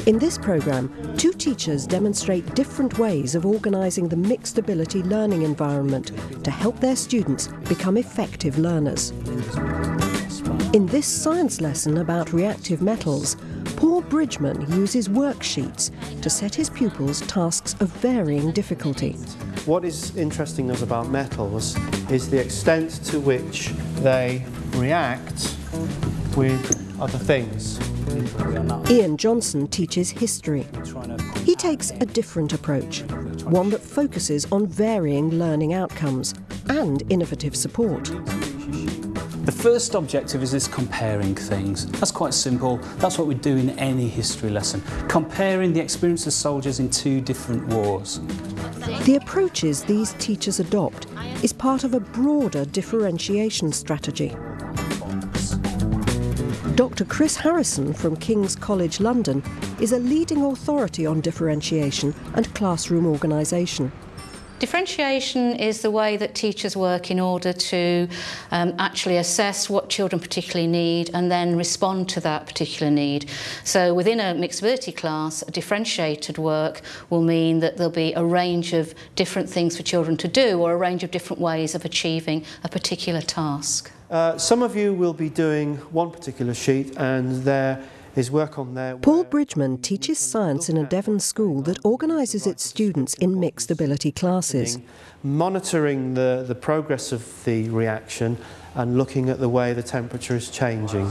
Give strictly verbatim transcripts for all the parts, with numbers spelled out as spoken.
In this programme, two teachers demonstrate different ways of organising the mixed ability learning environment to help their students become effective learners. In this science lesson about reactive metals, Paul Bridgman uses worksheets to set his pupils tasks of varying difficulty. What is interesting us about metals is the extent to which they react with other things. Ian Johnson teaches history. He takes a different approach, one that focuses on varying learning outcomes and innovative support. The first objective is this comparing things. That's quite simple. That's what we do in any history lesson, comparing the experience of soldiers in two different wars. The approaches these teachers adopt is part of a broader differentiation strategy. Doctor Chris Harrison from King's College London is a leading authority on differentiation and classroom organisation. Differentiation is the way that teachers work in order to um, actually assess what children particularly need and then respond to that particular need. So within a mixed ability class, differentiated work will mean that there'll be a range of different things for children to do or a range of different ways of achieving a particular task. Uh, some of you will be doing one particular sheet and there is work on there. Paul Bridgman teaches science in a Devon school that organises its students in mixed ability classes. Monitoring the, the progress of the reaction and looking at the way the temperature is changing.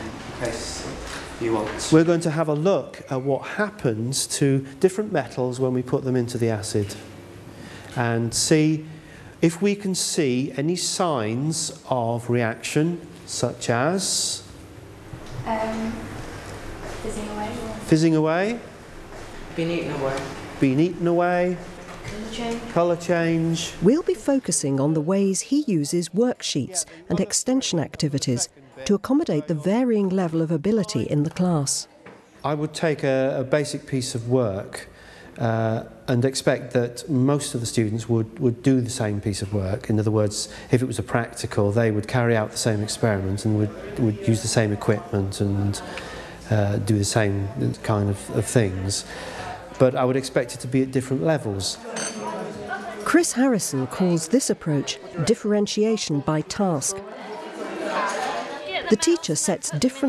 We're going to have a look at what happens to different metals when we put them into the acid and see if we can see any signs of reaction, such as um, fizzing away. Fizzing away. Being eaten away. Being eaten away. Colour change. Colour change. We'll be focusing on the ways he uses worksheets and extension activities to accommodate the varying level of ability in the class. I would take a, a basic piece of work uh, and expect that most of the students would, would do the same piece of work. In other words, if it was a practical, they would carry out the same experiment and would, would use the same equipment and uh, do the same kind of, of things. But I would expect it to be at different levels. Chris Harrison calls this approach differentiation by task. The teacher sets different